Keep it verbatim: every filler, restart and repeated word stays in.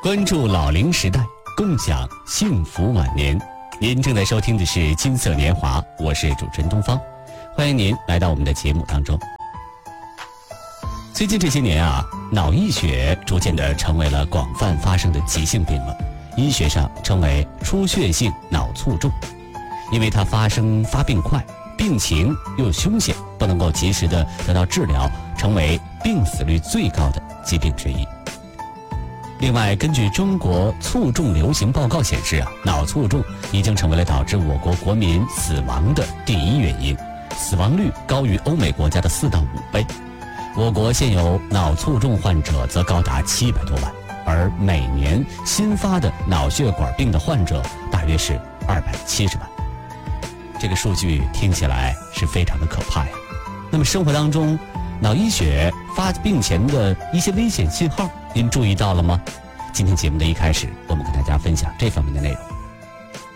关注老龄时代，共享幸福晚年。您正在收听的是《金色年华》，我是主持人东方，欢迎您来到我们的节目当中。最近这些年啊，脑溢血逐渐的成为了广泛发生的急性病了，医学上称为出血性脑卒中，因为它发生发病快，病情又凶险，不能够及时的得到治疗，成为病死率最高的疾病之一。另外，根据中国卒中流行报告显示啊，脑卒中已经成为了导致我国国民死亡的第一原因，死亡率高于欧美国家的四到五倍。我国现有脑卒中患者则高达七百多万，而每年新发的脑血管病的患者大约是二百七十万。这个数据听起来是非常的可怕呀。那么生活当中，脑溢血发病前的一些危险信号，您注意到了吗？今天节目的一开始，我们跟大家分享这方面的内容。